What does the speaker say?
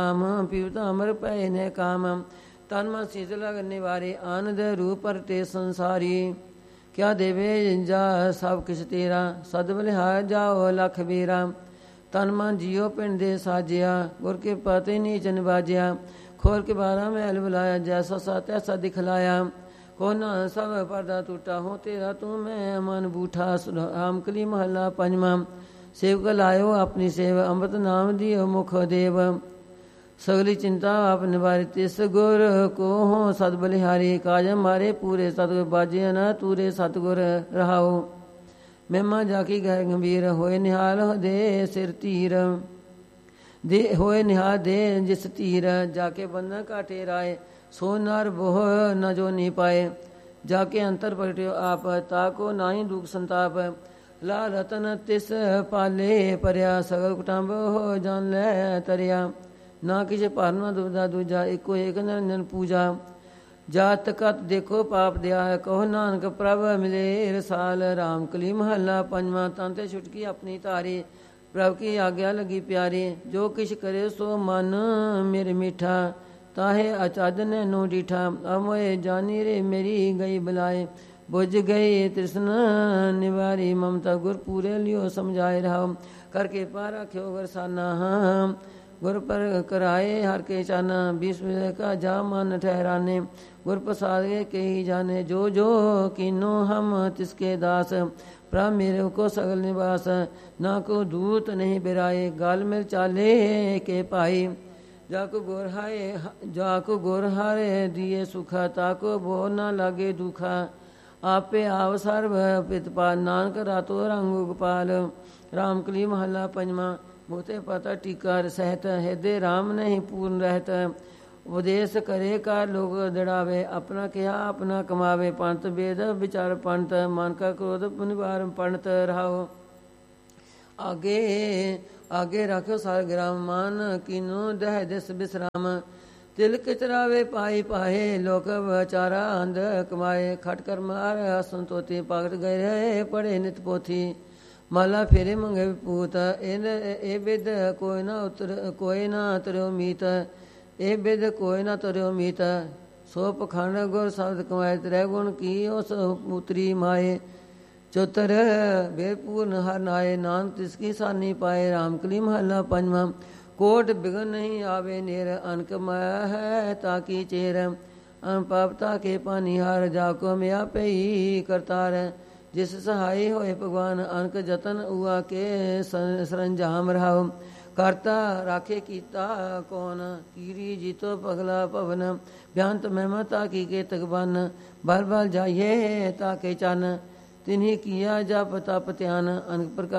राम पीवत अमर पै न काम तन मन शीतल लगने वारे आनंद रूप परते संसारी क्या देवे जिंजा सब किश तेरा सद बलिहार जाओ लख बीरा तन मन जियो पिंड दे साजिया गुर के पते नीच निवाजिया खोल के बारा महल बुलाया जैसा सा तैसा दिखलाया कोना सब पर्दा टूटा हो तेरा तू मैं मन बूठा रामकली महला पंजमा सेवक लायो अपनी सेव अमृत नाम दियो मुख देव सगली चिंता आप निवारी तिस गुर को हो सद बलिहारी काज मारे पूरे सतगुर बाजे न तूरे सतगुर रहाओ महिमा जाकी गह गंभीर होए निहाल दे सिर तीर दे होए निहाल दे जिस तीर जाके बंधन काटे राय सो नर बोह न जो नी पाए जाके अंतर पलटियो आप ताको नाई दुख संताप ला रतन तिस पाले परया सगल कुटुंब हो जान ले तरिया ना किसे भरना दुबदा दूजा एको एक निरंजन पूजा जात कत देखो पाप दिया है कहो नानक प्रभ मिले रसाल राम कली महला पंजवा तांते छुटकी अपनी तारी प्रभ की आज्ञा लगी प्यारी जो किश करे सो मन मेरे मीठा ताहे अचाद ने नो डीठा अमोए जानी रे मेरी गई बुलाए बुझ गई तृष्ण निवारी ममता गुर पूरे लियो समझाए रहा करके पार रख्यो गरसाना गुर पर कराए हर के चाना बीस का जा मन ठहराने गुर प्रसाद के ही जाने जो जो किनो हम तिसके दास प्रभ मेरे को सगल निवास ना को दूत नहीं बिराए गाल मिल चाले के पाई जाको गोर हारे दिए सुखा ताको बो न लागे दुखा आपे आव सर्व पितपाल नानक रातो रंग गोपाल रामकली महला पंजमा मुते पता टीका सहत हृदय राम नहीं पूर्ण रहत उपदेश करे कार लोग दड़ावे अपना किया अपना कमावे पंत वेद विचार पंत मन का क्रोध निवार पंत रहाओ आगे आगे रखो सार ग्राम मान किनो दह दिस विश्राम तिल किचरावे पाई पाहे लोक बचारा अंध कमाए खट कर मार असंतोती पगट गए पढ़े नित पोथी माला फेरे मंगे पूत ए बिद कोई ना तरयो मीत ए बिद कोई ना तरयो मीत सो पखंड गुर शब्द कमाए त्रै गुण की उस पुत्री माए चौतर बेपूर्ण हर नाये नान तिसकी सानी पाए रामकली महला पंजवा कोट बिगन नहीं आवे नेर अनक माया है ताकि चेर पापता के पानी हार जाको मिया पे ही करतार जिस सहाय होए भगवान अनक जतन उआ के सरंजाम रहाओ करता राखे कीता कौन कीरी जीतो पगला पवन भ्यांत महिमा ताकि के तकबन बल बल जाइए ताके चन तिन्हीं किया जप तप ध्यान अनक प्रकार